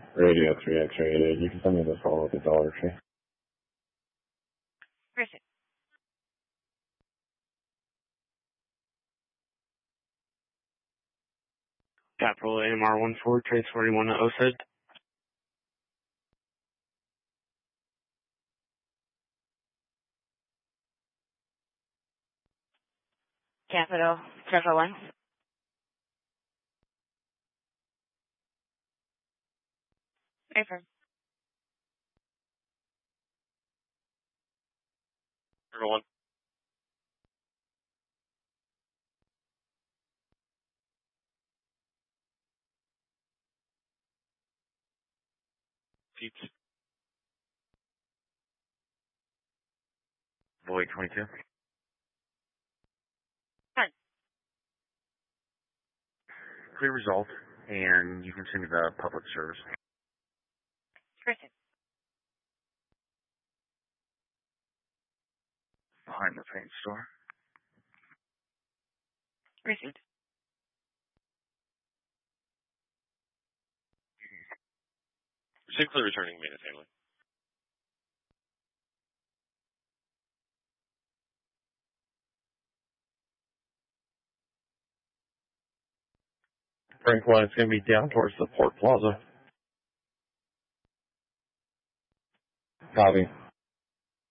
Radio 3 X-ray 88. You can send me this call with the Dollar Tree. Received. Capital AMR 14, transporting 1 to OSED. Capital, Central 1. Affirm. Central 1. Pete. Void 22. Fine. Clear result, and you can send me the public service. Received. Behind the paint store. Received. Simply returning maintenance handling. Frank 1, it's going to be down towards the Port Plaza. Copy.